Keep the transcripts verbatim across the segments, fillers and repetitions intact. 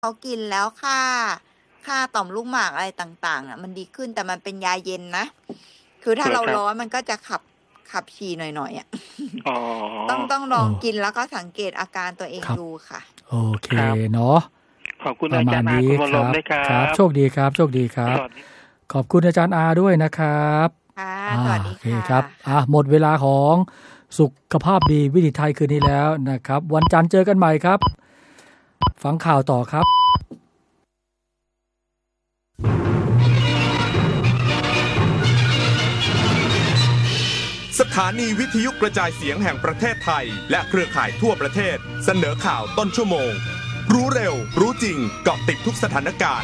เขากินแล้วค่าค่าต่อมลูกหมากอะไรต่างๆอ่ะมันดีขึ้นแต่มันเป็นยาเย็นนะคือถ้าเราร้อนมันก็จะขับขับฉี่หน่อยๆอ่ะต้องต้องลองกินแล้วก็สังเกตอาการตัวเองดูค่ะโอเคเนาะขอบคุณอาจารย์อาคุณวรมด้วยครับโชคดีครับโชคดีครับขอบคุณอาจารย์อาด้วยนะครับค่ะสวัสดีค่ะครับอ่ะหมดเวลาของสุขภาพดีวิถีไทยคืนนี้แล้วนะครับวันจันทร์เจอกันใหม่ครับฟังข่าวต่อครับสถานีวิทยุกระจายเสียงแห่งประเทศไทยและเครือข่ายทั่วประเทศเสนอข่าวต้นชั่วโมงรู้เร็วรู้จริงเกาะติดทุกสถานการณ์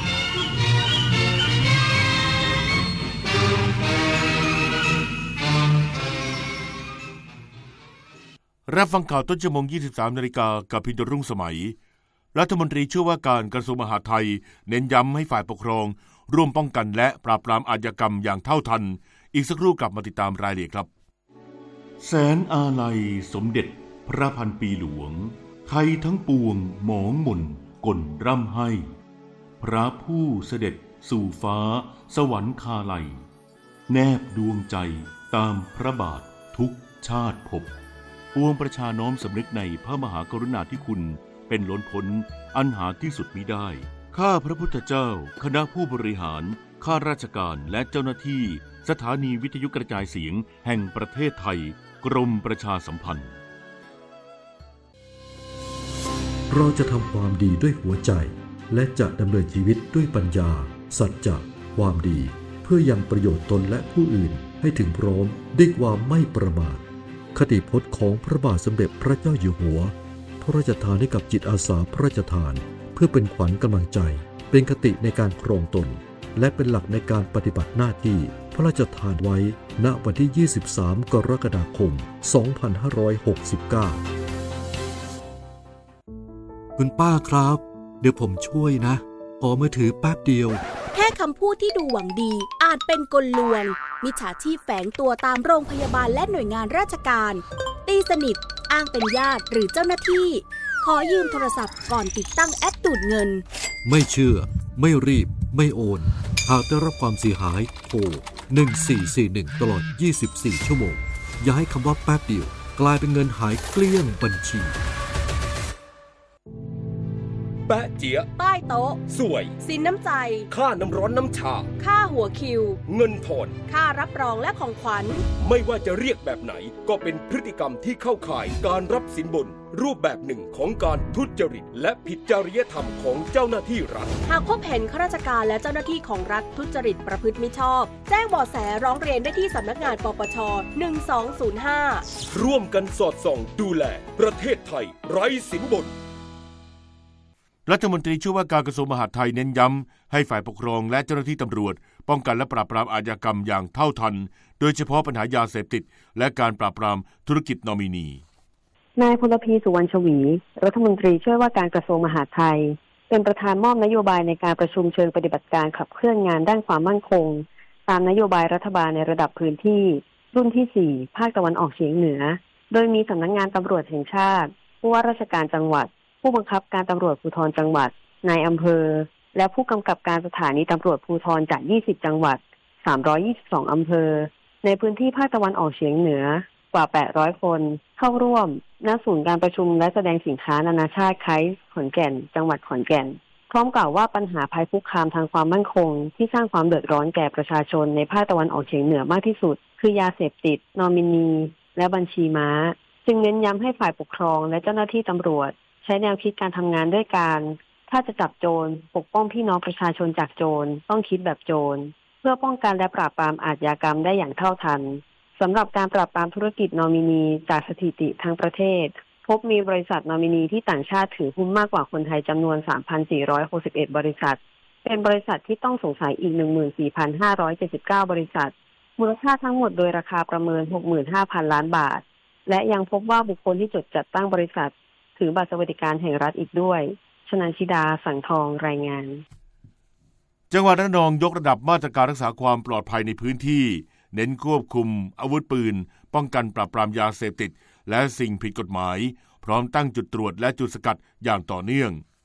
รับฟังข่าวต้นชั่วโมง ยี่สิบสามนาฬิกา กับพินโยรุ่งสมัยรัฐมนตรีช่วยว่าการกระทรวงมหาดไทยเน้นย้ำให้ฝ่ายปกครองร่วมป้องกันและปราบปรามอาชญากรรมอย่างเท่าทันอีกสักครู่กลับมาติดตามรายละเอียดครับแสนอาลัยสมเด็จพระพันปีหลวงไทยทั้งปวงหมองหม่นก่นร่ำให้พระผู้เสด็จสู่ฟ้าสวรรคาลัยแนบดวงใจตามพระบาททุกชาติภพปวงประชาน้อมสำนึกในพระมหากรุณาธิคุณเป็นล้นพ้นอันหาที่สุดมิได้ข้าพระพุทธเจ้าคณะผู้บริหารข้าราชการและเจ้าหน้าที่สถานีวิทยุกระจายเสียงแห่งประเทศไทยกรมประชาสัมพันธ์เราจะทำความดีด้วยหัวใจและจะดำเนินชีวิตด้วยปัญญาสัจจะความดีเพื่อยังประโยชน์ตนและผู้อื่นให้ถึงพร้อมด้วยความไม่ประมาทคติพจน์ของพระบาทสมเด็จพระเจ้าอยู่หัวพระราชทานให้กับจิตอาสาพระราชทานเพื่อเป็นขวัญกำลังใจเป็นคติในการครองตนและเป็นหลักในการปฏิบัติหน้าที่พระราชทานไว้ณวันที่ยี่สิบสามกรกฎาคมสองพันห้าร้อยหกสิบเก้าคุณป้าครับเดี๋ยวผมช่วยนะขอมือถือแป๊บเดียวแค่คำพูดที่ดูหวังดีอาจเป็นกลลวงมิจฉาชีพแฝงตัวตามโรงพยาบาลและหน่วยงานราชการตีสนิทอ้างเป็นญาติหรือเจ้าหน้าที่ขอยืมโทรศัพท์ก่อนติดตั้งแอปดูดเงินไม่เชื่อไม่รีบไม่โอนหากได้รับความเสียหายโทรหนึ่งสี่สี่หนึ่งตลอดยี่สิบสี่ชั่วโมงอย่าให้คำว่าแป๊บเดียวกลายเป็นเงินหายเกลี้ยงบัญชีแปะเจี๊ยใต้โต๊ะสวยสินน้ำใจค่าน้ำร้อนน้ำชาค่าหัวคิวเงินผ่อนค่ารับรองและของขวัญไม่ว่าจะเรียกแบบไหนก็เป็นพฤติกรรมที่เข้าข่ายการรับสินบนรูปแบบหนึ่งของการทุจริตและผิดจริยธรรมของเจ้าหน้าที่รัฐหากพบเห็นข้าราชการและเจ้าหน้าที่ของรัฐทุจริตประพฤติมิชอบแจ้งเบาะแสร้องเรียนได้ที่สำนักงานปปชหนึ่งสองศูนย์ห้าร่วมกันสอดส่องดูแลประเทศไทยไร้สินบนรัฐมนตรีช่วยว่าการกระทรวงมหาดไทยเน้นย้ำให้ฝ่ายปกครองและเจ้าหน้าที่ตำรวจป้องกันและปราบปรามอาชญากรรมอย่างเท่าทันโดยเฉพาะปัญหายาเสพติดและการปราบปรามธุรกิจนอมินีนายพลพีสุวรรณชวีรัฐมนตรีช่วยว่าการกระทรวงมหาดไทยเป็นประธานมอบนโยบายในการประชุมเชิงปฏิบัติการขับเคลื่อนงานด้านความมั่นคงตามนโยบายรัฐบาลในระดับพื้นที่รุ่นที่สี่ภาคตะวันออกเฉียงเหนือโดยมีสำนักงานตำรวจแห่งชาติผู้ว่าราชการจังหวัดผู้บังคับการตำรวจภูธรจังหวัดนายอำเภอและผู้กำกับการสถานีตำรวจภูธรจากยี่สิบจังหวัดสามร้อยยี่สิบสองอำเภอในพื้นที่ภาคตะวันออกเฉียงเหนือกว่าแปดร้อยคนเข้าร่วมณศูนย์การประชุมและแสดงสินค้านานาชาติไคส์ขอนแก่นจังหวัดขอนแก่นพร้อมกล่าวว่าปัญหาภัยคุกคามทางความมั่นคงที่สร้างความเดือดร้อนแก่ประชาชนในภาคตะวันออกเฉียงเหนือมากที่สุดคือยาเสพติดนอมินีและบัญชีม้าจึงเน้นย้ำให้ฝ่ายปกครองและเจ้าหน้าที่ตำรวจใช้แนวคิดการทำงานด้วยการถ้าจะจับโจรปกป้องพี่น้องประชาชนจากโจรต้องคิดแบบโจรเพื่อป้องกันและปราบปรามอาชญากรรมได้อย่างเท่าทันสำหรับการปราบปรามธุรกิจนอมินีจากสถิติทางประเทศพบมีบริษัทนอมินีที่ต่างชาติถือหุ้นมากกว่าคนไทยจำนวน สามพันสี่ร้อยหกสิบเอ็ด บริษัทเป็นบริษัทที่ต้องสงสัยอีก หนึ่งหมื่นสี่พันห้าร้อยเจ็ดสิบเก้า บริษัทมูลค่าทั้งหมดโดยราคาประเมิน หกหมื่นห้าพัน ล้านบาทและยังพบว่าบุคคลที่จดจัดตั้งบริษัทถือบัตรสวัสดิการแห่งรัฐอีกด้วยชนันชิดาสังทองรายงานจังหวัดระนองยกระดับมาตรการรักษาความปลอดภัยในพื้นที่เน้นควบคุมอาวุธปืนป้องกันปราบปรามยาเสพติดและสิ่งผิดกฎหมายพร้อมตั้งจุดตรวจและจุดสกัดอย่างต่อเนื่อง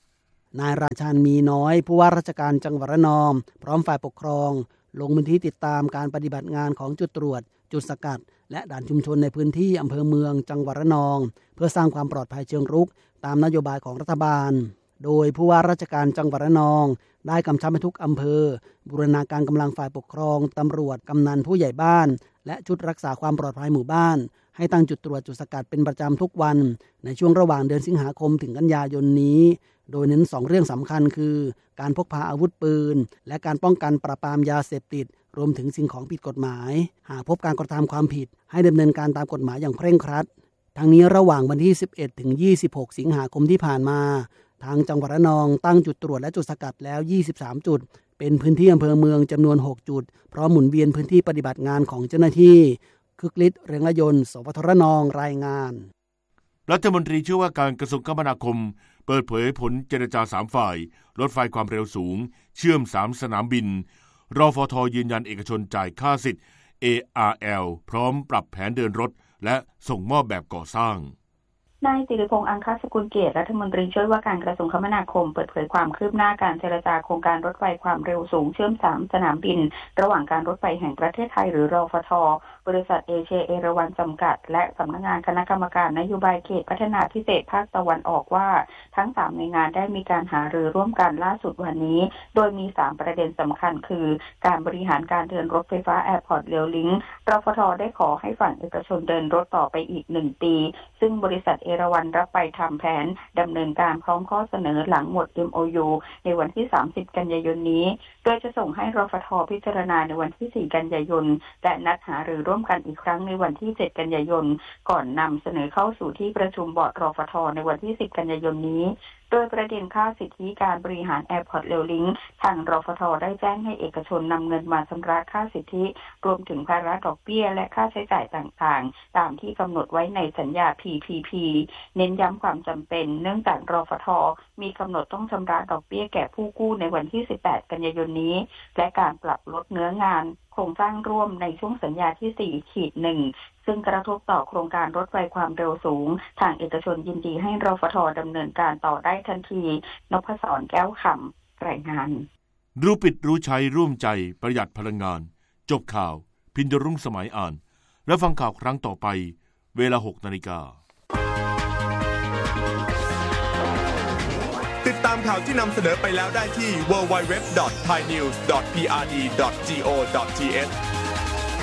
นายราชันมีน้อยผู้ว่าราชการจังหวัดระนองพร้อมฝ่ายปกครองลงพื้นที่ติดตามการปฏิบัติงานของจุดตรวจจุดสกัดและด่านชุมชนในพื้นที่อำเภอเมืองจังหวัดระนองเพื่อสร้างความปลอดภัยเชิงรุกตามนโยบายของรัฐบาลโดยผู้ว่าราชการจังหวัดระนองได้กำชับให้ทุกอำเภอบูรณาการกำลังฝ่ายปกครองตำรวจกำนันผู้ใหญ่บ้านและชุดรักษาความปลอดภัยหมู่บ้านให้ตั้งจุดตรวจจุดสกัดเป็นประจำทุกวันในช่วงระหว่างเดือนสิงหาคมถึงกันยายนนี้โดยเน้นสองเรื่องสำคัญคือการพกพาอาวุธปืนและการป้องกันปราบปรามยาเสพติดรวมถึงสิ่งของผิดกฎหมายหากพบการกระทำความผิดให้ดำเนินการตามกฎหมายอย่างเคร่งครัดทั้งนี้ระหว่างวันที่สิบเอ็ดถึงยี่สิบหกสิงหาคมที่ผ่านมาทางจังหวัดระนองตั้งจุดตรวจและจุดสกัดแล้วยี่สิบสามจุดเป็นพื้นที่อำเภอเมืองจำนวนหกจุดพร้อมหมุนเวียนพื้นที่ปฏิบัติงานของเจ้าหน้าที่คึกฤทธิ์เรืองระยนต์สวทรนองรายงานรัฐมนตรีช่วยว่าการกระทรวงคมนาคมเปิดเผยผลเจรจาสามฝ่ายรถไฟความเร็วสูงเชื่อมสามสนามบินรฟท.ยืนยันเอกชนจ่ายค่าสิทธิ์ เอ อาร์ แอล พร้อมปรับแผนเดินรถและส่งมอบแบบก่อสร้างนายสิริพงษ์อังคสกุลเกียรติรัฐมนตรีช่วยว่าการกระทรวงคมนาคมเปิดเผยความคืบหน้าการเจรจาโครงการรถไฟความเร็วสูงเชื่อมสามสนามบินระหว่างการรถไฟแห่งประเทศไทยหรือรฟท.บริษัทเอเชียเอราวัณจำกัดและสำนักงานคณะกรรมการนโยบายเขตพัฒนาพิเศษภาคตะวันออกว่าทั้งสามหน่วยงานได้มีการหารือร่วมกันล่าสุดวันนี้โดยมีสามประเด็นสำคัญคือการบริหารการเดินรถไฟฟ้าแอร์พอร์ตเรลลิงก์รฟท.ได้ขอให้ฝั่งเอกชนเดินรถต่อไปอีกหนึ่งปีซึ่งบริษัทเอราวัณรับไปทำแผนดำเนินการพร้อมข้อเสนอหลังหมด เอ็ม โอ ยู ในวันที่สามสิบกันยายนนี้โดยจะส่งให้รฟท.พิจารณาในวันที่สี่กันยายนและนัดหารือร่วมกันอีกครั้งในวันที่เจ็ดกันยายนก่อนนำเสนอเข้าสู่ที่ประชุมบอร์ดรฟท.ในวันที่สิบกันยายนนี้โดยประเด็นค่าสิทธิการบริหารแอร์พอร์ตเรลลิงก์ทางรฟท.ได้แจ้งให้เอกชนนำเงินมาชำระค่าสิทธิรวมถึงภาระดอกเบี้ยและค่าใช้จ่ายต่างๆตามที่กำหนดไว้ในสัญญา พี พี พี เน้นย้ำความจำเป็นเนื่องจากรฟท.มีกำหนดต้องชำระดอกเบี้ยแก่ผู้กู้ในวันที่สิบแปดกันยายนนี้และการปรับลดเนื้องานโครงสร้างร่วมในช่วงสัญญาที่ สี่ขีดหนึ่ง ซึ่งกระทบต่อโครงการรถไฟความเร็วสูงทางเอกชนยินดีให้รฟท.ดำเนินการต่อได้ทันทีนพศรแก้วคำรายงานรู้ปิดรู้ใช้ร่วมใจประหยัดพลังงานจบข่าวพินดรุ่งสมัยอ่านและฟังข่าวครั้งต่อไปเวลา หกนาฬิกาติดตามข่าวที่นำเสนอไปแล้วได้ที่ ดับเบิลยู ดับเบิลยู ดับเบิลยู ดอท ไทยนิวส์ ดอท พี อาร์ ดี ดอท จี โอ ดอท ที เอช